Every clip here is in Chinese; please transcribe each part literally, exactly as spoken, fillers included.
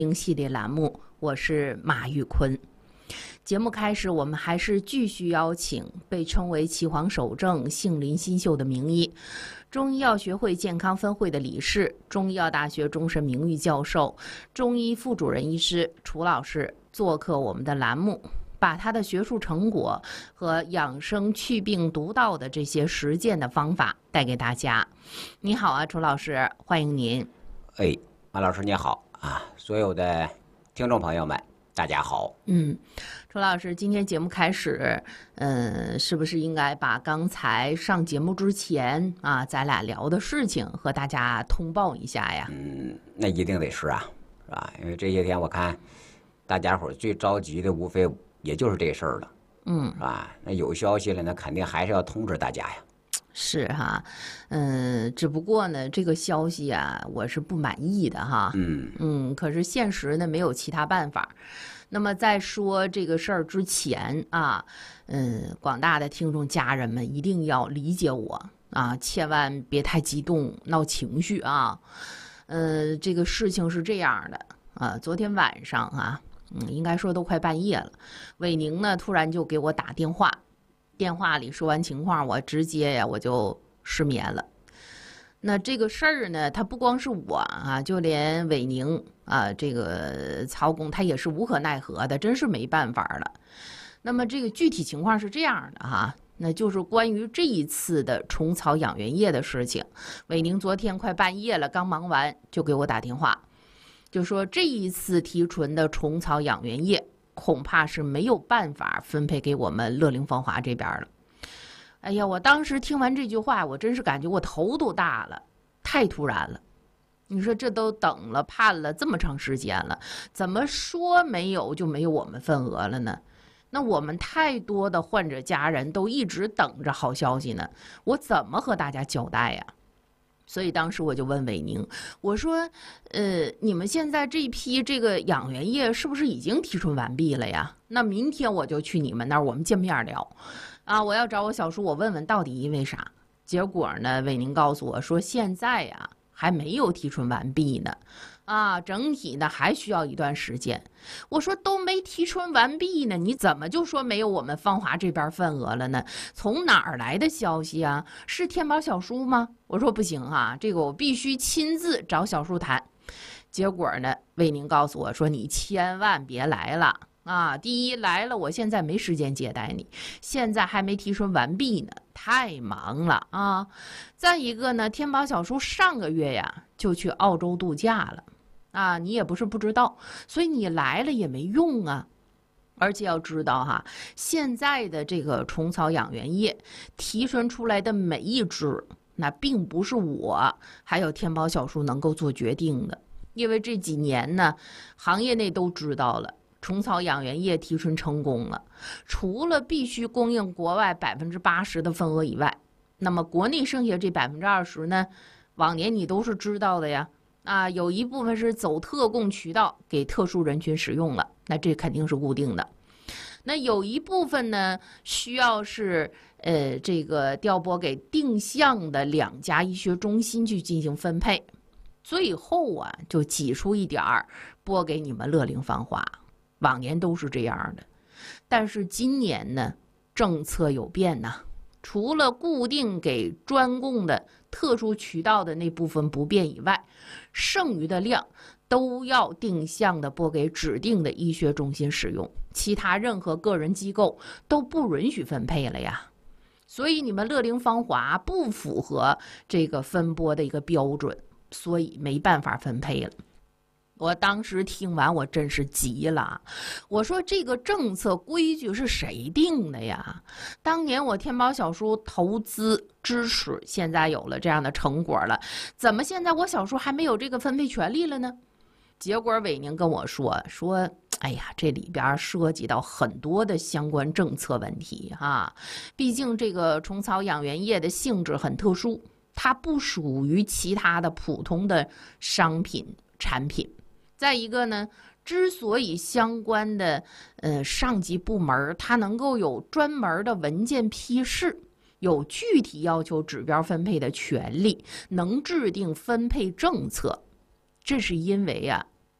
系列栏目，我是马玉坤。节目开始，我们还是继续邀请被称为岐黄守正、杏林新秀的名医，中医药学会健康分会的理事、中医药大学终身名誉教授、中医副主任医师楚老师做客我们的栏目，把他的学术成果和养生祛病独到的这些实践的方法带给大家。你好啊，楚老师，欢迎您。 哎，马老师你好啊，所有的听众朋友们大家好。 嗯，楚老师，今天节目开始，嗯，是不是应该把刚才上节目之前啊，咱俩聊的事情和大家通报一下呀？ 嗯，那一定得是啊，是吧？因为这些天我看大家伙最着急的无非也就是这事儿了， 嗯， 是吧？那有消息了，那肯定还是要通知大家呀。 是哈，嗯，只不过呢，这个消息啊，我是不满意的哈。 嗯嗯，可是现实呢，没有其他办法。那么在说这个事儿之前啊，嗯，广大的听众家人们一定要理解我啊，千万别太激动闹情绪啊。呃，这个事情是这样的啊，昨天晚上啊，嗯，应该说都快半夜了，伟宁呢突然就给我打电话。电话里说完情况，我直接呀我就失眠了。那这个事儿呢，他不光是我啊，就连伟宁啊，这个曹工他也是无可奈何的，真是没办法了。那么这个具体情况是这样的哈，那就是关于这一次的虫草养元液的事情，伟宁昨天快半夜了，刚忙完就给我打电话，就说这一次提纯的虫草养元液恐怕是没有办法分配给我们乐龄芳华这边了。哎呀，我当时听完这句话，我真是感觉我头都大了，太突然了。你说这都等了盼了这么长时间了，怎么说没有就没有我们份额了呢？那我们太多的患者家人都一直等着好消息呢，我怎么和大家交代呀？所以当时我就问伟宁，我说，呃，你们现在这批这个养元液是不是已经提纯完毕了呀？那明天我就去你们那儿，我们见面聊。啊，我要找我小叔，我问问到底因为啥？结果呢，伟宁告诉我说，现在呀还没有提纯完毕呢，啊，整体呢还需要一段时间。我说都没提纯完毕呢，你怎么就说没有我们芳华这边份额了呢？从哪儿来的消息啊？是天宝小叔吗？我说不行啊，这个我必须亲自找小叔谈。结果呢，魏宁告诉我说，你千万别来了啊！第一来了，我现在没时间接待你，现在还没提纯完毕呢，太忙了啊！再一个呢，天宝小叔上个月呀就去澳洲度假了。啊，你也不是不知道，所以你来了也没用啊。而且要知道哈，现在的这个虫草养元液提纯出来的每一支，那并不是我还有天宝小叔能够做决定的，因为这几年呢，行业内都知道了。虫草养元液提纯成功了，除了必须供应国外百分之八十的份额以外，那么国内剩下这百分之二十呢，往年你都是知道的呀。啊，有一部分是走特供渠道给特殊人群使用了，那这肯定是固定的。那有一部分呢，需要是呃这个调拨给定向的两家医学中心去进行分配，最后啊就挤出一点儿拨给你们乐龄芳华。往年都是这样的，但是今年呢，政策有变呐、啊。除了固定给专供的特殊渠道的那部分不变以外，剩余的量都要定向的拨给指定的医学中心使用，其他任何个人机构都不允许分配了呀。所以你们乐龄芳华不符合这个分拨的一个标准，所以没办法分配了。我当时听完我真是急了，我说这个政策规矩是谁定的呀？当年我天宝小叔投资支持，现在有了这样的成果了，怎么现在我小叔还没有这个分配权利了呢？结果伟宁跟我说说哎呀，这里边涉及到很多的相关政策问题哈，毕竟这个虫草养元液的性质很特殊，它不属于其他的普通的商品产品。再一个呢，之所以相关的呃上级部门它能够有专门的文件批示，有具体要求指标分配的权利，能制定分配政策，这是因为啊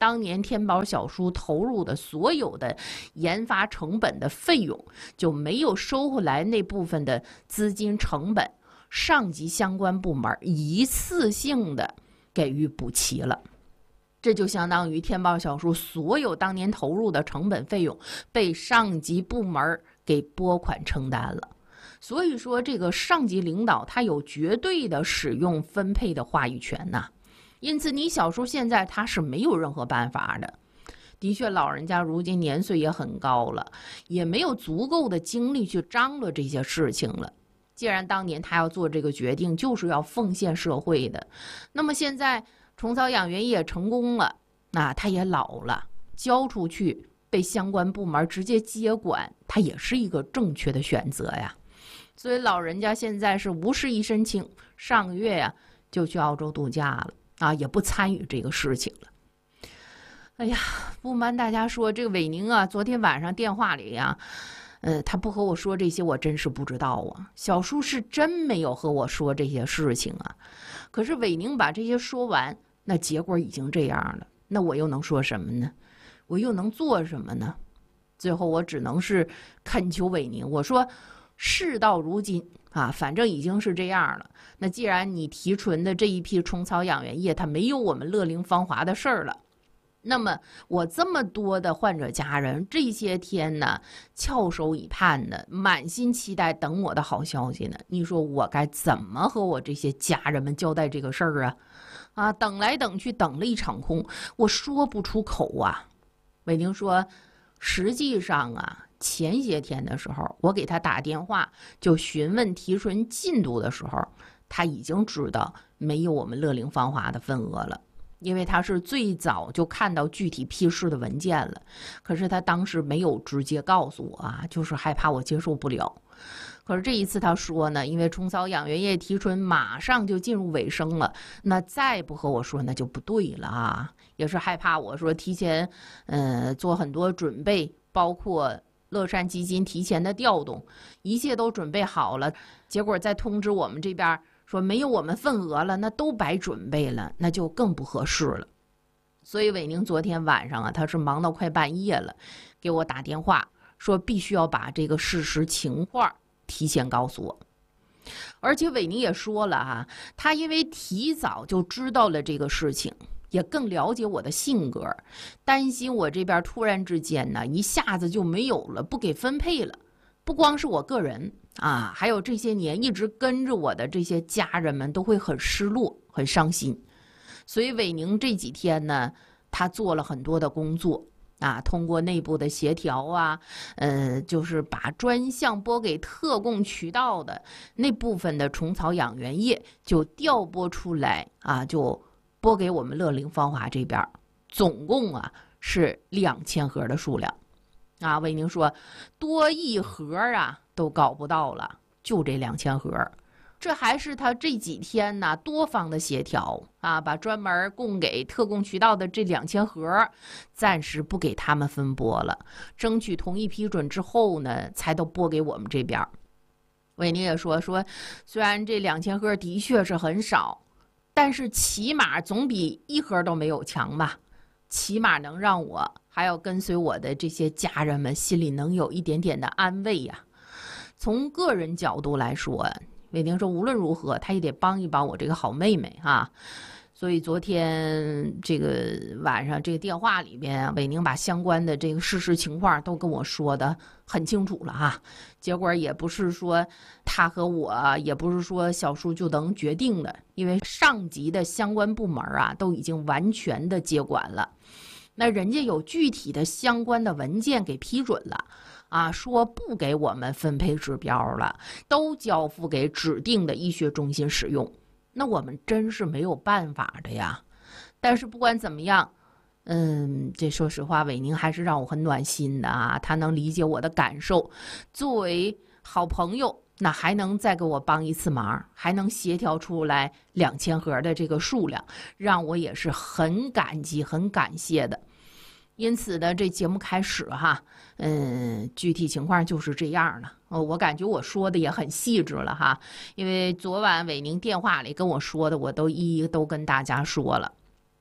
当年天宝小书投入的所有的研发成本的费用，就没有收回来那部分的资金成本，上级相关部门一次性的给予补齐了。这就相当于天宝小书所有当年投入的成本费用被上级部门给拨款承担了。所以说，这个上级领导他有绝对的使用分配的话语权呐。因此，你小叔现在他是没有任何办法的。的确，老人家如今年岁也很高了，也没有足够的精力去张罗这些事情了。既然当年他要做这个决定，就是要奉献社会的，那么现在虫草养源也成功了，那他也老了，交出去被相关部门直接接管，他也是一个正确的选择呀。所以老人家现在是无事一身轻，上个月呀就去澳洲度假了。啊，也不参与这个事情了。哎呀，不瞒大家说，这个伟宁啊，昨天晚上电话里呀、啊，呃，他不和我说这些，我真是不知道啊。小叔是真没有和我说这些事情啊。可是伟宁把这些说完，那结果已经这样了，那我又能说什么呢？我又能做什么呢？最后我只能是恳求伟宁，我说事到如今啊，反正已经是这样了。那既然你提纯的这一批虫草养源液它没有我们乐龄芳华的事儿了，那么我这么多的患者家人这些天呢翘首以盼的，满心期待等我的好消息呢，你说我该怎么和我这些家人们交代这个事儿啊？啊，等来等去等了一场空，我说不出口啊。伟宁说，实际上啊，前些天的时候我给他打电话就询问提纯进度的时候，他已经知道没有我们乐龄芳华的份额了，因为他是最早就看到具体批示的文件了。可是他当时没有直接告诉我啊，就是害怕我接受不了。可是这一次他说呢，因为虫草养源液提纯马上就进入尾声了，那再不和我说那就不对了啊，也是害怕我说提前呃做很多准备，包括乐善基金提前的调动，一切都准备好了，结果再通知我们这边说没有我们份额了，那都白准备了，那就更不合适了。所以伟宁昨天晚上啊，他是忙到快半夜了，给我打电话说必须要把这个事实情况提前告诉我。而且伟宁也说了哈，他因为提早就知道了这个事情，也更了解我的性格，担心我这边突然之间呢一下子就没有了，不给分配了。不光是我个人啊，还有这些年一直跟着我的这些家人们都会很失落很伤心。所以伟宁这几天呢，他做了很多的工作啊，通过内部的协调啊，呃，就是把专项拨给特供渠道的那部分的虫草养源液就调拨出来啊，就拨给我们乐龄芳华这边，总共啊是两千盒的数量。啊，伟宁说多一盒啊都搞不到了，就这两千盒。这还是他这几天呢多方的协调啊，把专门供给特供渠道的这两千盒暂时不给他们分拨了，争取同意批准之后呢才都拨给我们这边。伟宁也说说，虽然这两千盒的确是很少，但是起码总比一盒都没有强吧，起码能让我还要跟随我的这些家人们心里能有一点点的安慰呀。从个人角度来说，伟宁说无论如何他也得帮一帮我这个好妹妹啊。所以昨天这个晚上这个电话里边，伟宁把相关的这个事实情况都跟我说的很清楚了哈。结果也不是说他和我，也不是说小叔就能决定的，因为上级的相关部门啊都已经完全的接管了，那人家有具体的相关的文件给批准了啊，说不给我们分配指标了，都交付给指定的医学中心使用。那我们真是没有办法的呀。但是不管怎么样，嗯，这说实话，伟宁还是让我很暖心的啊，他能理解我的感受，作为好朋友，那还能再给我帮一次忙，还能协调出来两千盒的这个数量，让我也是很感激很感谢的。因此呢，这节目开始哈，嗯，具体情况就是这样了。哦，我感觉我说的也很细致了哈，因为昨晚伟宁电话里跟我说的，我都一一都跟大家说了。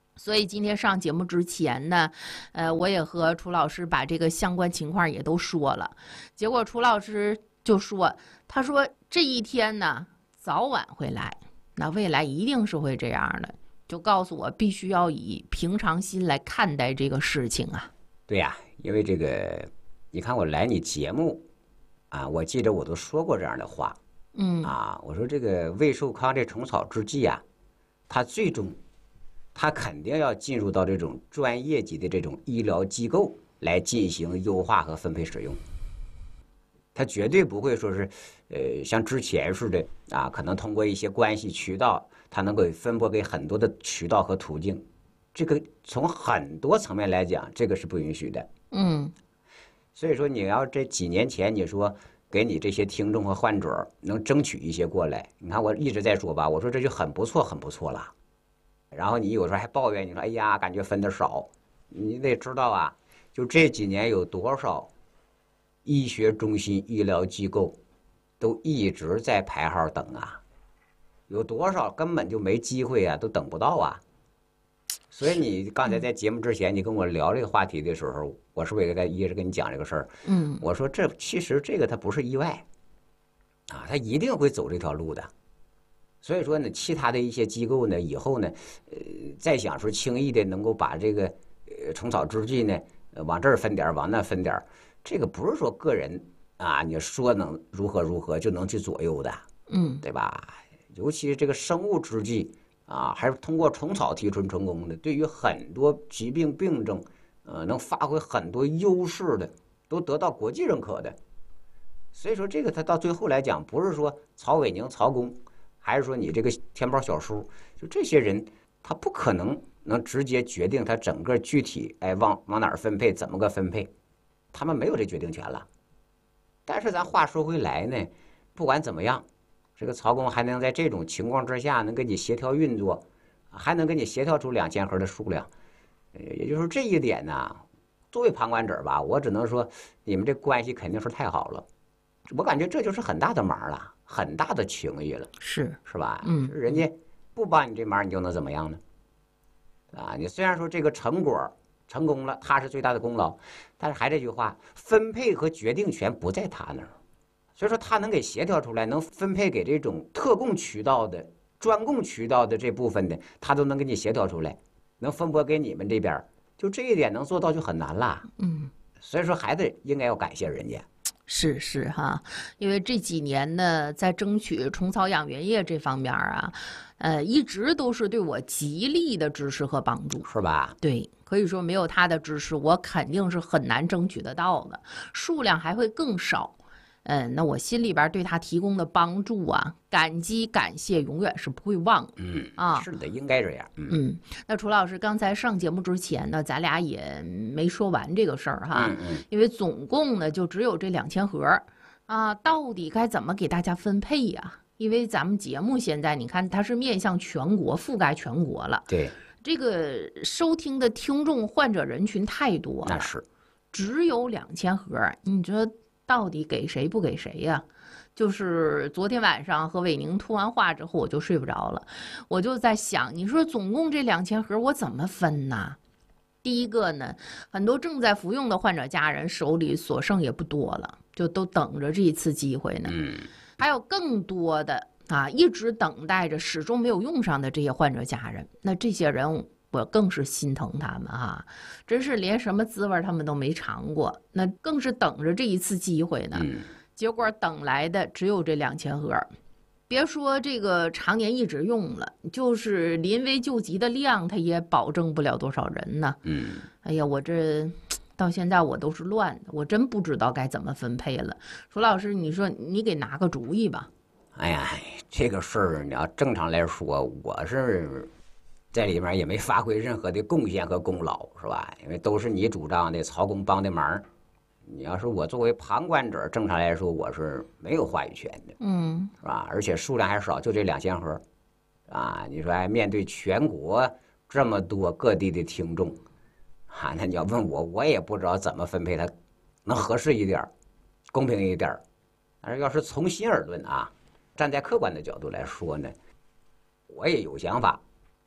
所以今天上节目之前呢，呃，我也和楚老师把这个相关情况也都说了。结果楚老师就说，他说这一天呢，早晚会来，那未来一定是会这样的，就告诉我必须要以平常心来看待这个事情啊。 对呀、啊，因为这个，你看我来你节目啊，我记得我都说过这样的话， 嗯啊，我说这个魏寿康这虫草之际啊，他最终。他肯定要进入到这种专业级的这种医疗机构来进行优化和分配使用，他绝对不会说是，呃，像之前似的啊，可能通过一些关系渠道，他能够分拨给很多的渠道和途径，这个从很多层面来讲，这个是不允许的。 嗯， 所以说你要这几年前你说给你这些听众和患者能争取一些过来，你看我一直在说吧，我说这就很不错，很不错了。然后你有时候还抱怨，你说哎呀，感觉分的少，你得知道啊，就这几年有多少医学中心、医疗机构都一直在排号等啊，有多少根本就没机会啊，都等不到啊。所以你刚才在节目之前，你跟我聊这个话题的时候，我是不是也在一直跟你讲这个事儿？ 嗯， 我说这其实这个它不是意外啊，它一定会走这条路的。所以说呢，其他的一些机构呢，以后呢，呃，再想说轻易的能够把这个呃虫草之际呢，往这儿分点，往那分点，这个不是说个人啊，你说能如何如何就能去左右的， 嗯， 对吧？尤其这个生物之际啊，还是通过虫草提纯成功的，对于很多疾病病症，呃，能发挥很多优势的，都得到国际认可的。所以说，这个它到最后来讲，不是说曹伟宁、曹公。还是说你这个天宝小叔，就这些人，他不可能能直接决定他整个具体哎往往哪儿分配，怎么个分配，他们没有这决定权了。但是咱话说回来呢，不管怎么样，这个曹公还能在这种情况之下能跟你协调运作，还能跟你协调出两千盒的数量，也就是这一点呢，作为旁观者吧，我只能说你们这关系肯定是太好了，我感觉这就是很大的忙了。很大的情谊了， 是是吧？ 嗯， 人家不帮你这忙，你就能怎么样呢？啊，你虽然说这个成果成功了，他是最大的功劳，但是还这句话，分配和决定权不在他那儿，所以说他能给协调出来，能分配给这种特供渠道的、专供渠道的这部分的，他都能给你协调出来，能分拨给你们这边，就这一点能做到就很难了。 嗯， 所以说还得应该要感谢人家。 是是哈，因为这几年呢，在争取虫草养源液这方面啊，呃，一直都是对我极力的支持和帮助， 是吧？ 对，可以说没有他的支持，我肯定是很难争取得到的，数量还会更少。嗯，那我心里边对他提供的帮助啊，感激感谢永远是不会忘的。 嗯啊， 是的，应该这样。嗯， 嗯，那楚老师刚才上节目之前呢，咱俩也没说完这个事儿哈， 嗯嗯， 因为总共呢就只有这两千盒啊，到底该怎么给大家分配呀？因为咱们节目现在你看它是面向全国，覆盖全国了， 对， 这个收听的听众患者人群太多了， 那是只有两千盒，你说到底给谁不给谁呀？就是昨天晚上和伟宁通完话之后，我就睡不着了，我就在想，你说总共这两千盒我怎么分呢？第一个呢，很多正在服用的患者家人手里所剩也不多了，就都等着这一次机会呢。 嗯， 还有更多的啊，一直等待着，始终没有用上的这些患者家人，那这些人我更是心疼他们啊，真是连什么滋味他们都没尝过，那更是等着这一次机会呢。 嗯， 结果等来的只有这两千盒，别说这个常年一直用了，就是临危救急的量，它也保证不了多少人呢。 嗯， 哎呀，我这到现在我都是乱的，我真不知道该怎么分配了。楚老师，你说你给拿个主意吧。 哎呀，这个事儿你要正常来说，我是在里面也没发挥任何的贡献和功劳，是吧？因为都是你主张的，曹公帮的忙。你要说我作为旁观者，正常来说我是没有话语权的， 嗯， 是吧？而且数量还少，就这两千盒，啊，你说哎，面对全国这么多各地的听众，啊，那你要问我，我也不知道怎么分配它，能合适一点，公平一点。但是要是从心而论啊，站在客观的角度来说呢，我也有想法，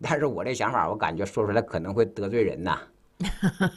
但是我这想法，我感觉说出来可能会得罪人呐。